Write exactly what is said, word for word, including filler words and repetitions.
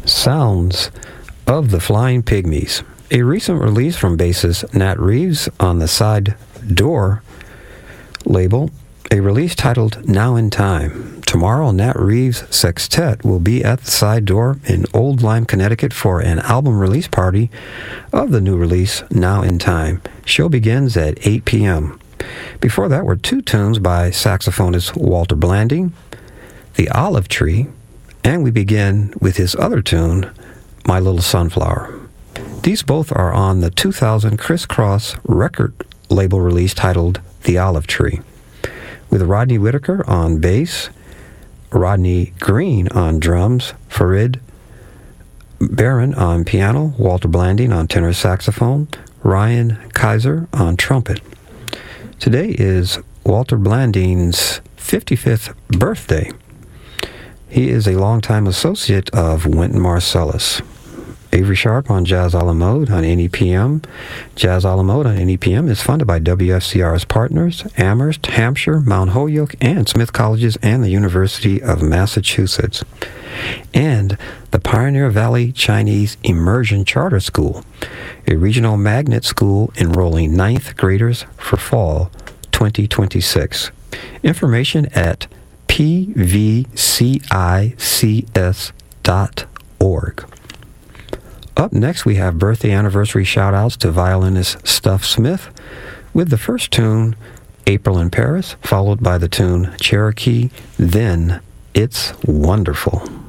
Sounds of the Flying Pygmies, a recent release from bassist Nat Reeves on the Side Door label, a release titled Now in Time. Tomorrow, Nat Reeves' Sextet will be at the Side Door in Old Lyme, Connecticut for an album release party of the new release, Now in Time. Show begins at eight p.m. Before that were two tunes by saxophonist Walter Blanding, The Olive Tree, and we begin with his other tune, My Little Sunflower. These both are on the two thousand Criss Cross record label release titled The Olive Tree, with Rodney Whitaker on bass, Rodney Green on drums, Farid Barron on piano, Walter Blanding on tenor saxophone, Ryan Kaiser on trumpet. Today is Walter Blanding's fifty-fifth birthday. He is a longtime associate of Wynton Marsalis. Avery Sharp on Jazz a la Mode on N E P M. Jazz a la Mode on N E P M is funded by W F C R's partners, Amherst, Hampshire, Mount Holyoke, and Smith Colleges and the University of Massachusetts. And the Pioneer Valley Chinese Immersion Charter School, a regional magnet school enrolling ninth graders for fall twenty twenty-six. Information at p v c i c s dot org. Up next, we have birthday anniversary shout-outs to violinist Stuff Smith, with the first tune, April in Paris, followed by the tune Cherokee, then It's Wonderful.